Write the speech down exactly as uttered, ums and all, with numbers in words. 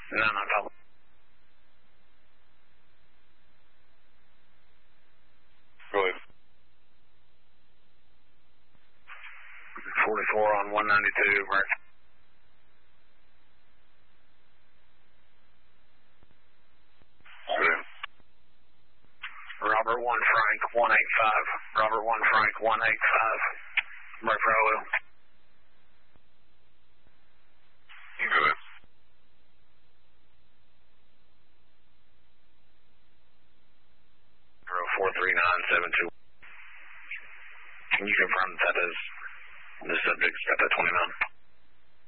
No, no problem. Go ahead. forty-four on one ninety-two, Mark. Good. Robert one Frank one eight five. Robert one Frank one eight five. Mark for Hello. Good. zero four three nine seven two. Can you confirm that is the subject's got that twenty-nine?